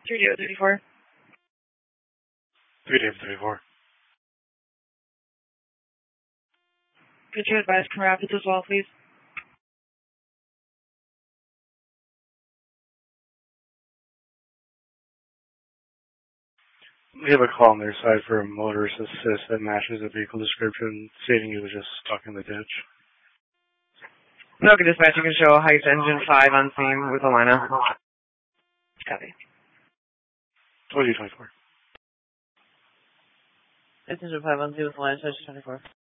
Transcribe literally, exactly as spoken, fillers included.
three David thirty-four. three David thirty-four. Could you advise Coon Rapids as well, please? We have a call on their side for a motorist assist that matches the vehicle description, stating he was just stuck in the ditch. Okay, dispatch, you can show Heights Engine five on scene with Alana. Copy. twenty twenty-four. Heights Engine five on scene with Alana, twenty twenty-four.